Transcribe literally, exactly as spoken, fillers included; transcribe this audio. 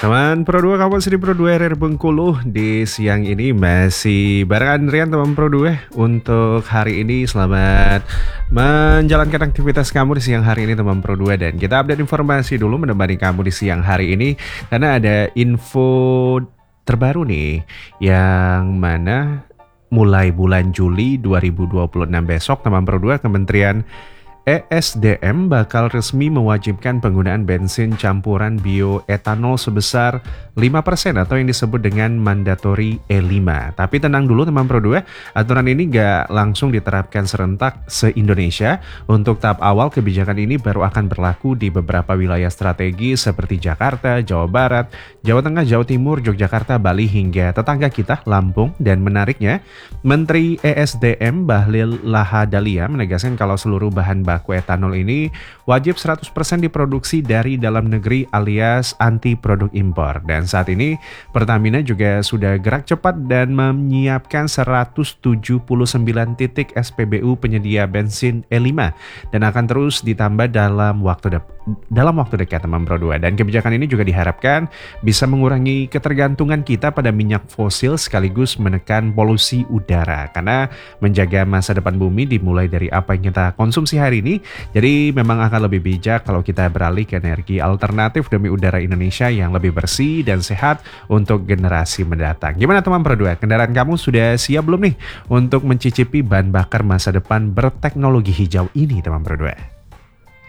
Teman Pro dua, kamu di Pro dua R R Bengkulu. Di siang ini masih bareng Andrian teman Pro dua. Untuk hari ini selamat menjalankan aktivitas kamu di siang hari ini teman Pro dua. Dan kita update informasi dulu menemani kamu di siang hari ini, karena ada info terbaru nih, yang mana mulai bulan Juli dua ribu dua puluh enam besok teman Pro dua, Kementerian E S D M bakal resmi mewajibkan penggunaan bensin campuran bioetanol sebesar lima persen atau yang disebut dengan mandatory E lima. Tapi tenang dulu teman Pro dua, aturan ini gak langsung diterapkan serentak se-Indonesia. Untuk tahap awal, kebijakan ini baru akan berlaku di beberapa wilayah strategis seperti Jakarta, Jawa Barat, Jawa Tengah, Jawa Timur, Yogyakarta, Bali, hingga tetangga kita, Lampung. Dan menariknya, Menteri E S D M Bahlil Lahadalia menegaskan kalau seluruh bahan baku etanol ini wajib seratus persen diproduksi dari dalam negeri alias anti produk impor. Dan saat ini Pertamina juga sudah gerak cepat dan menyiapkan seratus tujuh puluh sembilan titik S P B U penyedia bensin E lima dan akan terus ditambah dalam waktu depan. dalam waktu dekat teman Pro dua. Dan kebijakan ini juga diharapkan bisa mengurangi ketergantungan kita pada minyak fosil sekaligus menekan polusi udara, karena menjaga masa depan bumi dimulai dari apa yang kita konsumsi hari ini. Jadi memang akan lebih bijak kalau kita beralih ke energi alternatif demi udara Indonesia yang lebih bersih dan sehat untuk generasi mendatang. Gimana teman Pro dua? Kendaraan kamu sudah siap belum nih untuk mencicipi bahan bakar masa depan berteknologi hijau ini teman Pro dua?